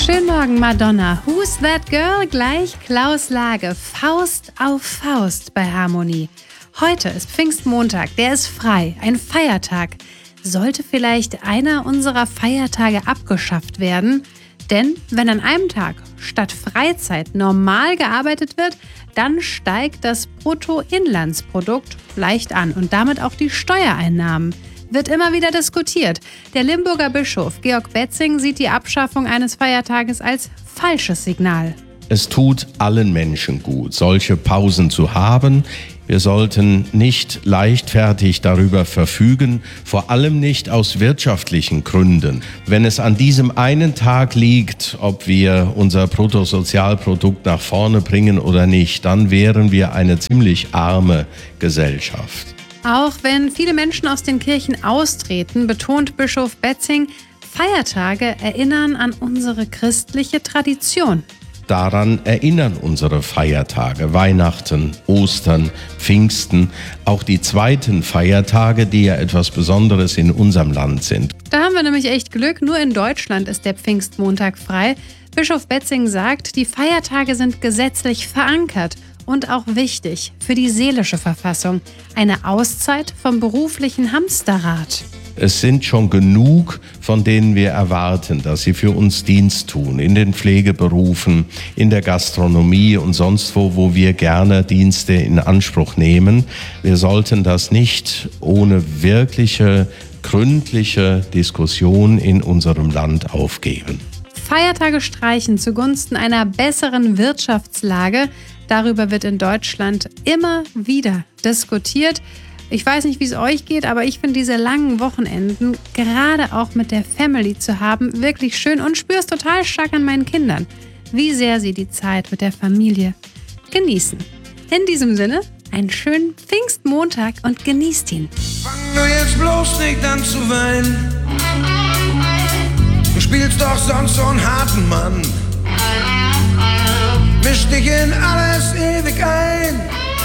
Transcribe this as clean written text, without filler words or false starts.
Schönen Morgen, Madonna. Who's that girl? Gleich Klaus Lage. Faust auf Faust bei Harmonie. Heute ist Pfingstmontag, der ist frei, ein Feiertag. Sollte vielleicht einer unserer Feiertage abgeschafft werden? Denn wenn an einem Tag statt Freizeit normal gearbeitet wird, dann steigt das Bruttoinlandsprodukt leicht an und damit auch die Steuereinnahmen. Wird immer wieder diskutiert. Der Limburger Bischof Georg Betzing sieht die Abschaffung eines Feiertages als falsches Signal. Es tut allen Menschen gut, solche Pausen zu haben. Wir sollten nicht leichtfertig darüber verfügen, vor allem nicht aus wirtschaftlichen Gründen. Wenn es an diesem einen Tag liegt, ob wir unser Bruttosozialprodukt nach vorne bringen oder nicht, dann wären wir eine ziemlich arme Gesellschaft. Auch wenn viele Menschen aus den Kirchen austreten, betont Bischof Betzing, Feiertage erinnern an unsere christliche Tradition. Daran erinnern unsere Feiertage, Weihnachten, Ostern, Pfingsten, auch die zweiten Feiertage, die ja etwas Besonderes in unserem Land sind. Da haben wir nämlich echt Glück, nur in Deutschland ist der Pfingstmontag frei. Bischof Betzing sagt, die Feiertage sind gesetzlich verankert und auch wichtig für die seelische Verfassung. Eine Auszeit vom beruflichen Hamsterrad. Es sind schon genug, von denen wir erwarten, dass sie für uns Dienst tun, in den Pflegeberufen, in der Gastronomie und sonst wo wir gerne Dienste in Anspruch nehmen. Wir sollten das nicht ohne wirkliche, gründliche Diskussion in unserem Land aufgeben. Feiertage streichen zugunsten einer besseren Wirtschaftslage. Darüber wird in Deutschland immer wieder diskutiert. Ich weiß nicht, wie es euch geht, aber ich finde diese langen Wochenenden, gerade auch mit der Family zu haben, wirklich schön und spüre es total stark an meinen Kindern, wie sehr sie die Zeit mit der Familie genießen. In diesem Sinne, einen schönen Pfingstmontag und genießt ihn. Fang du jetzt bloß nicht an zu weinen. Du spielst doch sonst so einen harten Mann. Misch dich in alles ewig ein.